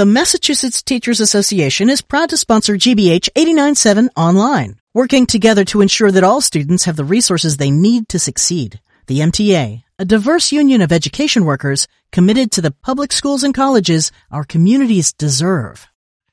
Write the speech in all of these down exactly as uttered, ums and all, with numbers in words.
the Massachusetts Teachers Association is proud to sponsor G B H eighty-nine point seven Online, working together to ensure that all students have the resources they need to succeed. The M T A, a diverse union of education workers committed to the public schools and colleges our communities deserve.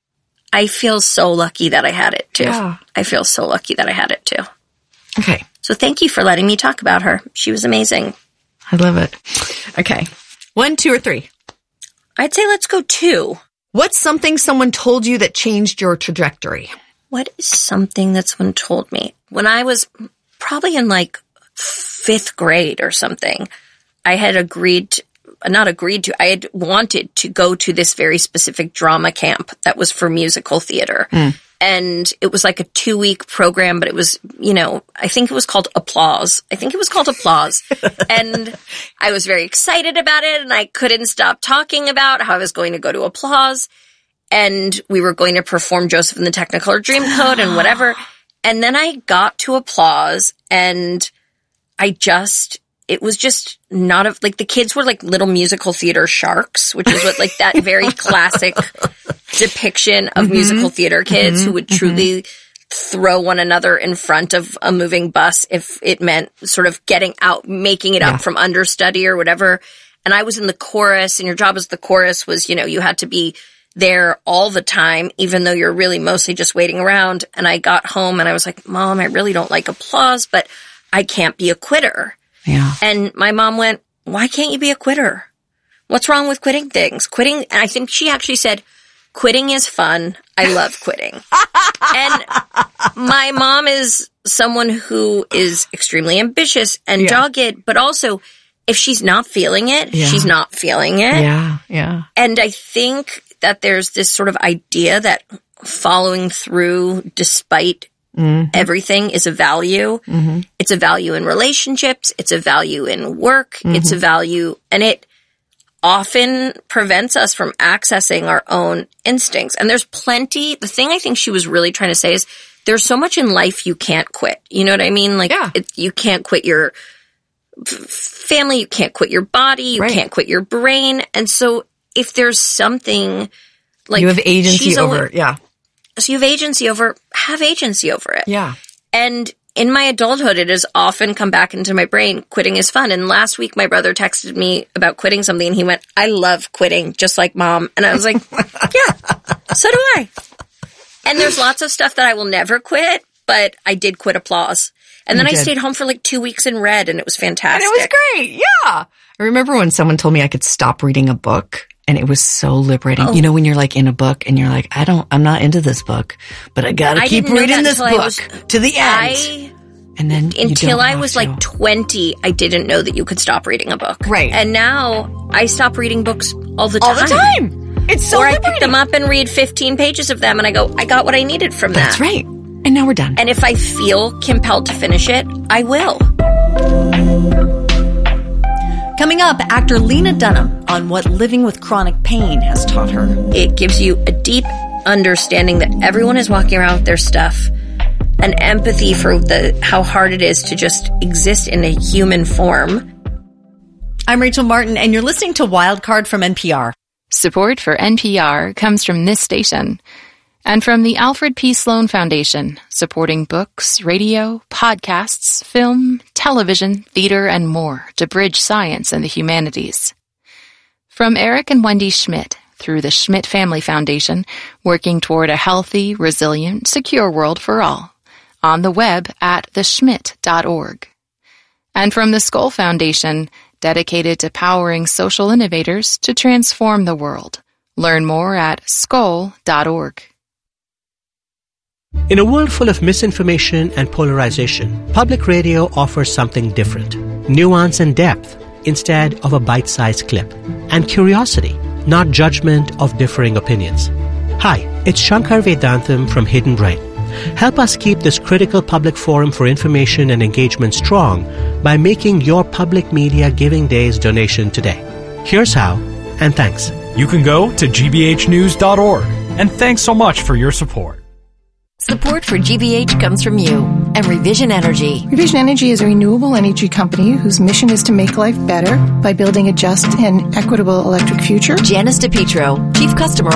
I feel so lucky that I had it, too. Yeah. I feel so lucky that I had it, too. Okay. So thank you for letting me talk about her. She was amazing. I love it. Okay. One, two, or three? I'd say let's go two. What's something someone told you that changed your trajectory? What is something that someone told me? When I was probably in like fifth grade or something, I had agreed to, not agreed to, I had wanted to go to this very specific drama camp that was for musical theater. Mm. And it was like a two-week program, but it was, you know, I think it was called Applause. I think it was called Applause. And I was very excited about it, and I couldn't stop talking about how I was going to go to Applause. And we were going to perform Joseph and the Technicolor Dreamcoat and whatever. And then I got to Applause, and I just... It was just not a, like the kids were like little musical theater sharks, which is what like that very classic depiction of mm-hmm. musical theater kids mm-hmm. who would truly mm-hmm. throw one another in front of a moving bus if it meant sort of getting out, making it yeah. up from understudy or whatever. And I was in the chorus, and your job as the chorus was, you know, you had to be there all the time, even though you're really mostly just waiting around. And I got home and I was like, Mom, I really don't like Applause, but I can't be a quitter. Yeah. And my mom went, why can't you be a quitter? What's wrong with quitting things? Quitting, and I think she actually said, quitting is fun. I love quitting. And my mom is someone who is extremely ambitious and yeah. dogged, but also if she's not feeling it, yeah. she's not feeling it. Yeah, yeah. And I think that there's this sort of idea that following through despite Mm-hmm. everything is a value. Mm-hmm. It's a value in relationships. It's a value in work. Mm-hmm. It's a value, and it often prevents us from accessing our own instincts. And there's plenty, the thing I think she was really trying to say is there's so much in life you can't quit. You know what I mean? Like yeah. it, you can't quit your f- family. You can't quit your body. You right. can't quit your brain. And so if there's something like you have agency over it. Yeah. So you have agency over, have agency over it. Yeah. And in my adulthood, it has often come back into my brain, quitting is fun. And last week, my brother texted me about quitting something, and he went, I love quitting, just like Mom. And I was like, yeah, so do I. And there's lots of stuff that I will never quit, but I did quit Applause. And then you I did. stayed home for like two weeks and read, and it was fantastic. And it was great, yeah. I remember when someone told me I could stop reading a book. And it was so liberating. Oh. You know, when you're like in a book and you're like, I don't, I'm not into this book, but I gotta I keep reading this book was, to the end. I, and then until I was to. like twenty, I didn't know that you could stop reading a book. Right. And now I stop reading books all the time. All the time. It's so Or liberating. I pick them up and read fifteen pages of them and I go, I got what I needed from that. That's right. And now we're done. And if I feel compelled to finish it, I will. Coming up, actor Lena Dunham on what living with chronic pain has taught her. It gives you a deep understanding that everyone is walking around with their stuff, an empathy for the how hard it is to just exist in a human form. I'm Rachel Martin, and you're listening to Wildcard from N P R. Support for N P R comes from this station and from the Alfred P. Sloan Foundation, supporting books, radio, podcasts, film, television, theater, and more to bridge science and the humanities. From Eric and Wendy Schmidt through the Schmidt Family Foundation, working toward a healthy, resilient, secure world for all. On the web at the schmidt dot org. And from the Skoll Foundation, dedicated to powering social innovators to transform the world. Learn more at skoll dot org. In a world full of misinformation and polarization, public radio offers something different. Nuance and depth instead of a bite-sized clip. And curiosity, not judgment of differing opinions. Hi, it's Shankar Vedantam from Hidden Brain. Help us keep this critical public forum for information and engagement strong by making your Public Media Giving Days donation today. Here's how, and thanks. You can go to g b h news dot org. And thanks so much for your support. Support for G B H comes from you and Revision Energy. Revision Energy is a renewable energy company whose mission is to make life better by building a just and equitable electric future. Janice DePietro, Chief Customer